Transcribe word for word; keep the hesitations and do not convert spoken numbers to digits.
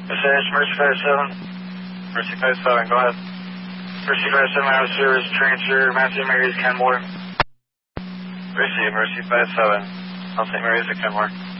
Mercedes, Mercy five seven. Mercy five seven, go ahead. Mercy five seven, out of service, transfer, Mount Saint Mary's, Kenmore. Mercy, Mercy five seven, Mount Saint Mary's at Kenmore.